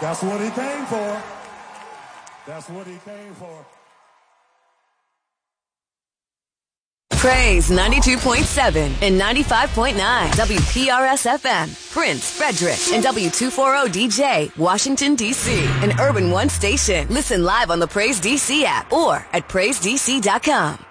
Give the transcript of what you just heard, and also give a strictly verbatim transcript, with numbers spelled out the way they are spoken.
That's what he came for. That's what he came for. Praise ninety-two point seven and ninety-five point nine W P R S F M, Prince, Frederick, and W two forty D J, Washington, D C, an Urban One station. Listen live on the Praise D C app or at praise d c dot com.